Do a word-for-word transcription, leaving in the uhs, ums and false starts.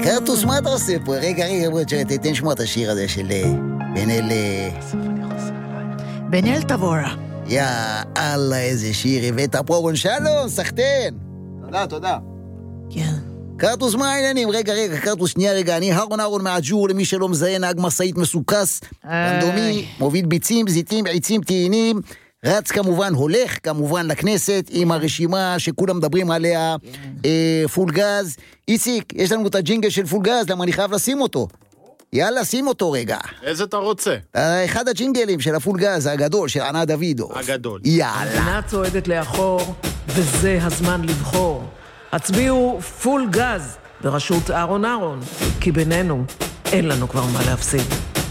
קרטוס, מה אתה עושה פה? רגע, רגע, בוא, תתן שמוע את השיר הזה של בן אל... בן אל תבורה. יא אללה, איזה שיר הבאת פה, רון שלום, סחטן. תודה, תודה. כן. קרטוס, מה העניינים? רגע, רגע, קרטוס, שנייה רגע, אני הרון הרון מהג'ור, למי שלא מזהה, נהג מסעית מסוכס, רנדומי, מוביל ביצים, זיתים, עצים, טעינים, רץ כמובן, הולך כמובן לכנסת, עם הרשימה שכולם מדברים עליה, פול גז. איציק, יש לנו את הג'ינגל של פול גז, למה אני חייב לשים אותו? יאללה, שים אותו רגע. איזה אתה רוצה? אחד הג'ינגלים של הפול גז הגדול, של ענה דוידו. הגדול. יאללה. המדינה צועדת לאחור, וזה הזמן לבחור. הצביעו פול גז בראשות אהרון אהרון, כי בינינו אין לנו כבר מה להפסיד.